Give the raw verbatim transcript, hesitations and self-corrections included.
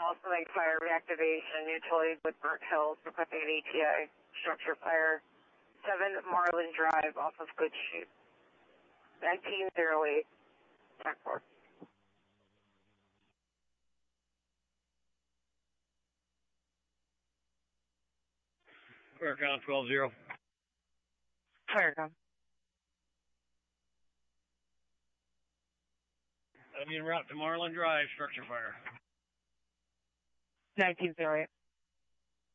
Also like fire reactivation, utilities with Burnt Hills, requesting an E T I, structure fire, seven Marlin Drive off of Good Shoot, nineteen oh eight, back four. Fire count twelve zero. Fire count. I'm en route to Marlin Drive, structure fire. nineteen oh eight.